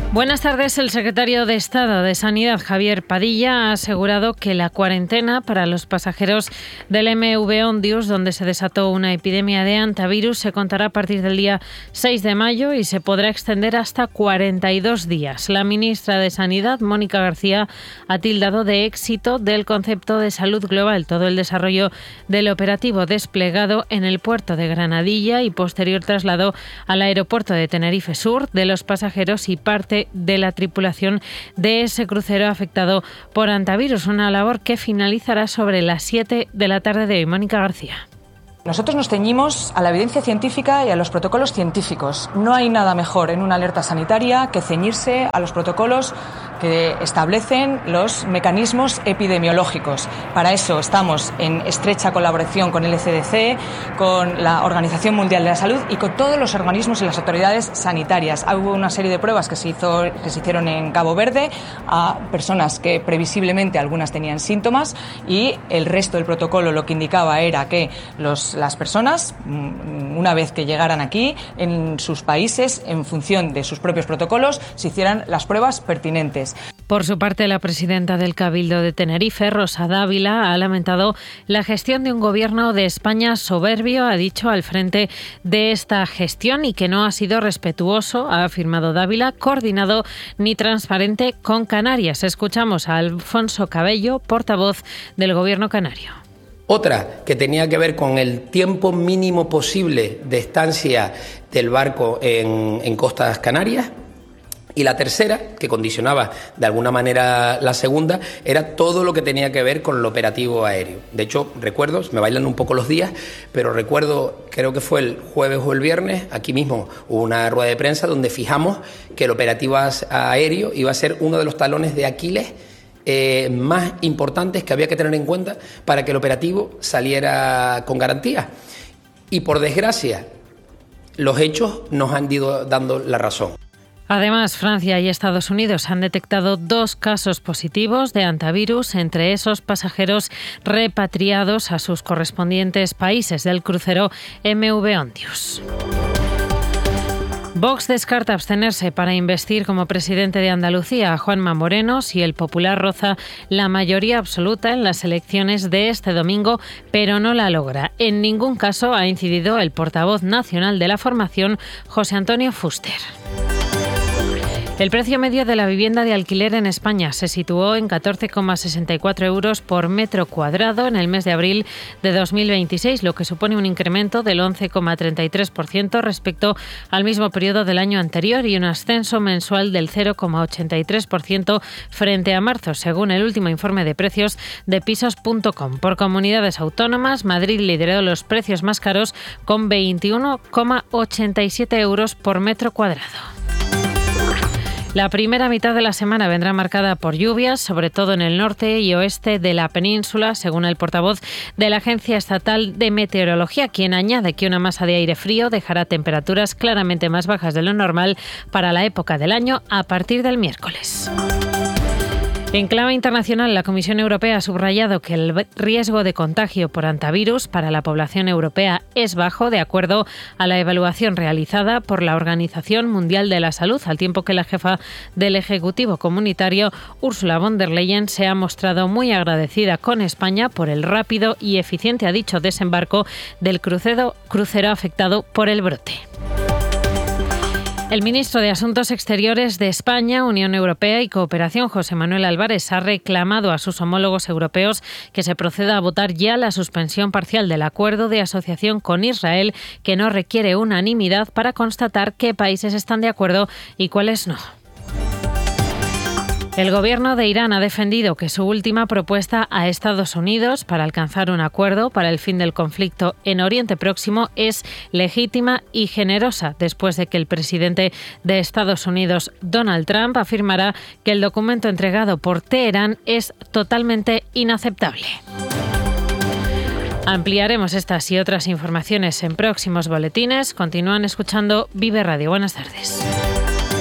Buenas tardes. El secretario de Estado de Sanidad, Javier Padilla, ha asegurado que la cuarentena para los pasajeros del MV Ondius, donde se desató una epidemia de hantavirus, se contará a partir del día 6 de mayo y se podrá extender hasta 42 días. La ministra de Sanidad, Mónica García, ha tildado de éxito del concepto de salud global todo el desarrollo del operativo desplegado en el puerto de Granadilla y posterior traslado al aeropuerto de Tenerife Sur de los pasajeros y parte de la tripulación de ese crucero afectado por hantavirus, una labor que finalizará sobre las 7 de la tarde de hoy. Mónica García. Nosotros nos ceñimos a la evidencia científica y a los protocolos científicos. No hay nada mejor en una alerta sanitaria que ceñirse a los protocolos que establecen los mecanismos epidemiológicos. Para eso estamos en estrecha colaboración con el ECDC, con la Organización Mundial de la Salud y con todos los organismos y las autoridades sanitarias. Hubo una serie de pruebas que se hicieron en Cabo Verde a personas que previsiblemente algunas tenían síntomas y el resto del protocolo lo que indicaba era que las personas, una vez que llegaran aquí, en sus países, en función de sus propios protocolos, se hicieran las pruebas pertinentes. Por su parte, la presidenta del Cabildo de Tenerife, Rosa Dávila, ha lamentado la gestión de un gobierno de España soberbio, ha dicho, al frente de esta gestión y que no ha sido respetuoso, ha afirmado Dávila, coordinado ni transparente con Canarias. Escuchamos a Alfonso Cabello, portavoz del gobierno canario. Otra que tenía que ver con el tiempo mínimo posible de estancia del barco en costas canarias. Y la tercera, que condicionaba de alguna manera la segunda, era todo lo que tenía que ver con el operativo aéreo. De hecho, recuerdo, me bailan un poco los días, pero recuerdo, creo que fue el jueves o el viernes, aquí mismo hubo una rueda de prensa donde fijamos que el operativo aéreo iba a ser uno de los talones de Aquiles más importantes que había que tener en cuenta para que el operativo saliera con garantía. Y por desgracia, los hechos nos han ido dando la razón. Además, Francia y Estados Unidos han detectado 2 casos positivos de hantavirus entre esos pasajeros repatriados a sus correspondientes países del crucero MV Ondius. Vox descarta abstenerse para investir como presidente de Andalucía a Juanma Moreno si el Popular roza la mayoría absoluta en las elecciones de este domingo, pero no la logra. En ningún caso ha incidido el portavoz nacional de la formación, José Antonio Fuster. El precio medio de la vivienda de alquiler en España se situó en 14,64 euros por metro cuadrado en el mes de abril de 2026, lo que supone un incremento del 11,33% respecto al mismo periodo del año anterior y un ascenso mensual del 0,83% frente a marzo, según el último informe de precios de Pisos.com. Por comunidades autónomas, Madrid lideró los precios más caros con 21,87 euros por metro cuadrado. La primera mitad de la semana vendrá marcada por lluvias, sobre todo en el norte y oeste de la península, según el portavoz de la Agencia Estatal de Meteorología, quien añade que una masa de aire frío dejará temperaturas claramente más bajas de lo normal para la época del año a partir del miércoles. En clave internacional, la Comisión Europea ha subrayado que el riesgo de contagio por hantavirus para la población europea es bajo, de acuerdo a la evaluación realizada por la Organización Mundial de la Salud, al tiempo que la jefa del Ejecutivo Comunitario, Ursula von der Leyen, se ha mostrado muy agradecida con España por el rápido y eficiente, ha dicho, desembarco del crucero afectado por el brote. El ministro de Asuntos Exteriores de España, Unión Europea y Cooperación, José Manuel Álvarez, ha reclamado a sus homólogos europeos que se proceda a votar ya la suspensión parcial del acuerdo de asociación con Israel, que no requiere unanimidad para constatar qué países están de acuerdo y cuáles no. El gobierno de Irán ha defendido que su última propuesta a Estados Unidos para alcanzar un acuerdo para el fin del conflicto en Oriente Próximo es legítima y generosa, después de que el presidente de Estados Unidos, Donald Trump, afirmara que el documento entregado por Teherán es totalmente inaceptable. Ampliaremos estas y otras informaciones en próximos boletines. Continúan escuchando Vive Radio. Buenas tardes.